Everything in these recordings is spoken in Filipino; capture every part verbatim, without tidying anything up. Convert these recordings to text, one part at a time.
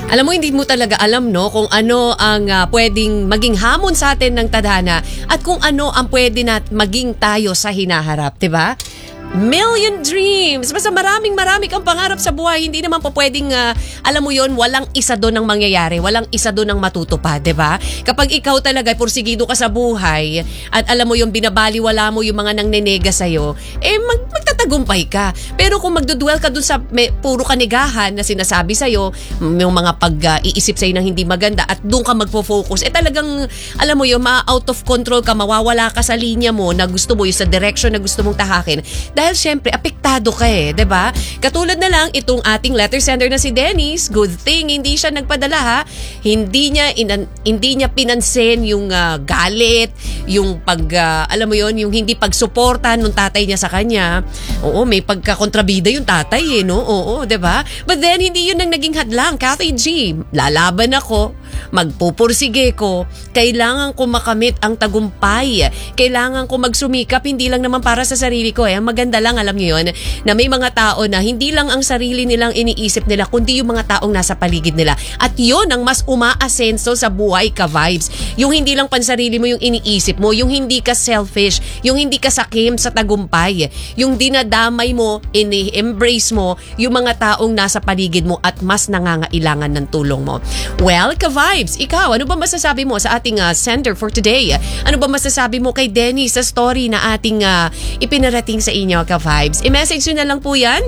Alam mo, hindi mo talaga alam, no, kung ano ang uh, pwedeng maging hamon sa atin ng tadhana at kung ano ang pwede na maging tayo sa hinaharap, diba? Million dreams. Basta maraming marami kang pangarap sa buhay. Hindi naman po pwedeng, uh, alam mo yon, walang isa doon ang mangyayari. Walang isa doon ang matutupad, diba? Kapag ikaw talaga pursigido ka sa buhay at alam mo yung binabaliwala mo yung mga nangnenega sa'yo, eh mag magtatagumpay ka. Pero kung magdudwell ka doon sa may, puro kanigahan na sinasabi sa'yo, yung mga pag-iisip uh, sa'yo ng hindi maganda at doon ka magpo-focus, eh talagang, alam mo yun, ma-out of control ka, mawawala ka sa linya mo na gusto mo, yung sa direction na gusto mong tahakin. Dahil syempre, apektado ka eh, diba? Katulad na lang itong ating letter sender na si Dennis. Good thing, hindi siya nagpadala ha. Hindi niya, inan, hindi niya pinansin yung uh, galit, yung pag, uh, alam mo yon, yung hindi pagsuporta nung tatay niya sa kanya. Oo, may pagkakontrabida yung tatay eh, no? Oo, diba? But then, hindi yun ang naging hadlang. Kathy G, lalaban ako, magpupursige ko, kailangan ko makamit ang tagumpay. Kailangan ko magsumikap, hindi lang naman para sa sarili ko eh. Ang maganda lang, alam niyo yun, na may mga tao na hindi lang ang sarili nilang iniisip nila, kundi yung mga taong nasa paligid nila. At yun ang mas umaasenso sa buhay ka, vibes. Yung hindi lang pansarili mo yung iniisip mo, yung hindi ka selfish, yung hindi ka sakim sa tagumpay, yung dinadamay mo, ini-embrace mo yung mga taong nasa paligid mo at mas nangangailangan ng tulong mo. Well, ka-vibes, ikaw, ano ba masasabi mo sa ating uh, sender for today? Ano ba masasabi mo kay Denny sa story na ating uh, ipinarating sa inyo, ka-vibes? I-message nyo na lang po yan.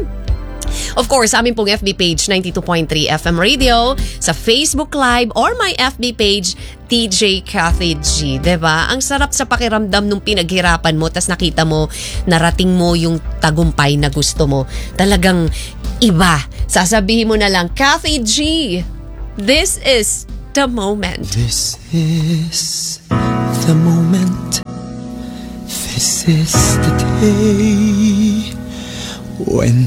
Of course, sa amin pong F B page, ninety-two point three F M Radio, sa Facebook Live, or my F B page, T J Kathy G. Diba? Ang sarap sa pakiramdam nung pinaghirapan mo, tas nakita mo, narating mo yung tagumpay na gusto mo. Talagang iba. Sasabihin mo na lang, Kathy G, this is the moment. This is the moment. This is the day when